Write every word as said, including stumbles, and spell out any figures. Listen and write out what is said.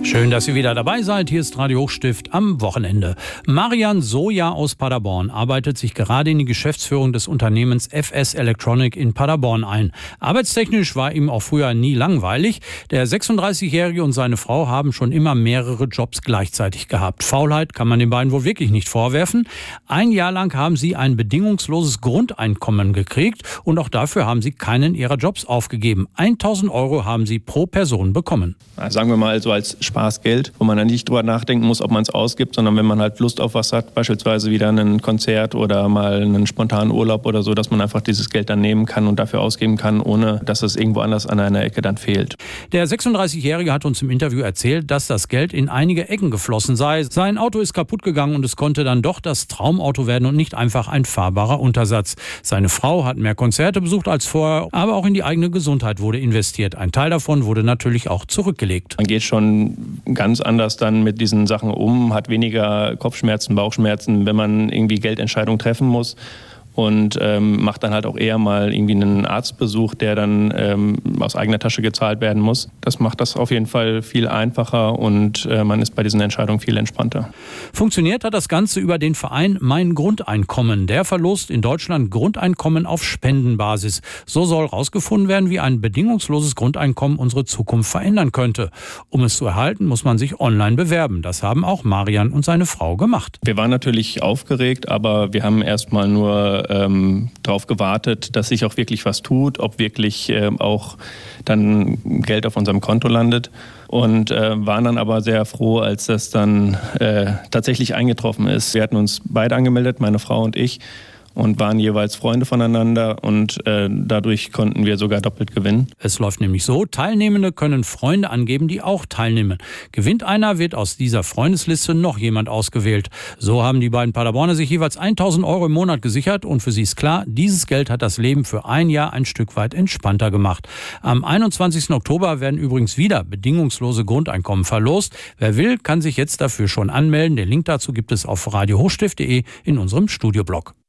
Schön, dass ihr wieder dabei seid. Hier ist Radio Hochstift am Wochenende. Marian Soja aus Paderborn arbeitet sich gerade in die Geschäftsführung des Unternehmens F S Electronic in Paderborn ein. Arbeitstechnisch war ihm auch früher nie langweilig. Der sechsunddreißigjährige und seine Frau haben schon immer mehrere Jobs gleichzeitig gehabt. Faulheit kann man den beiden wohl wirklich nicht vorwerfen. Ein Jahr lang haben sie ein bedingungsloses Grundeinkommen gekriegt und auch dafür haben sie keinen ihrer Jobs aufgegeben. tausend Euro haben sie pro Person bekommen. Sagen wir mal so als Spaßgeld, wo man dann nicht drüber nachdenken muss, ob man es ausgibt, sondern wenn man halt Lust auf was hat, beispielsweise wieder ein Konzert oder mal einen spontanen Urlaub oder so, dass man einfach dieses Geld dann nehmen kann und dafür ausgeben kann, ohne dass es irgendwo anders an einer Ecke dann fehlt. Der sechsunddreißigjährige hat uns im Interview erzählt, dass das Geld in einige Ecken geflossen sei. Sein Auto ist kaputt gegangen und es konnte dann doch das Traumauto werden und nicht einfach ein fahrbarer Untersatz. Seine Frau hat mehr Konzerte besucht als vorher, aber auch in die eigene Gesundheit wurde investiert. Ein Teil davon wurde natürlich auch zurückgelegt. Man geht schon ganz anders dann mit diesen Sachen um, hat weniger Kopfschmerzen, Bauchschmerzen, wenn man irgendwie Geldentscheidungen treffen muss. Und ähm, macht dann halt auch eher mal irgendwie einen Arztbesuch, der dann ähm, aus eigener Tasche gezahlt werden muss. Das macht das auf jeden Fall viel einfacher und äh, man ist bei diesen Entscheidungen viel entspannter. Funktioniert hat das Ganze über den Verein Mein Grundeinkommen. Der verlost in Deutschland Grundeinkommen auf Spendenbasis. So soll herausgefunden werden, wie ein bedingungsloses Grundeinkommen unsere Zukunft verändern könnte. Um es zu erhalten, muss man sich online bewerben. Das haben auch Marian und seine Frau gemacht. Wir waren natürlich aufgeregt, aber wir haben erstmal nur Ähm, darauf gewartet, dass sich auch wirklich was tut, ob wirklich äh, auch dann Geld auf unserem Konto landet und äh, waren dann aber sehr froh, als das dann äh, tatsächlich eingetroffen ist. Wir hatten uns beide angemeldet, meine Frau und ich, und waren jeweils Freunde voneinander und äh, dadurch konnten wir sogar doppelt gewinnen. Es läuft nämlich so, Teilnehmende können Freunde angeben, die auch teilnehmen. Gewinnt einer, wird aus dieser Freundesliste noch jemand ausgewählt. So haben die beiden Paderborner sich jeweils tausend Euro im Monat gesichert und für sie ist klar, dieses Geld hat das Leben für ein Jahr ein Stück weit entspannter gemacht. Am einundzwanzigsten Oktober werden übrigens wieder bedingungslose Grundeinkommen verlost. Wer will, kann sich jetzt dafür schon anmelden. Den Link dazu gibt es auf radio hochstift punkt de in unserem Studioblog.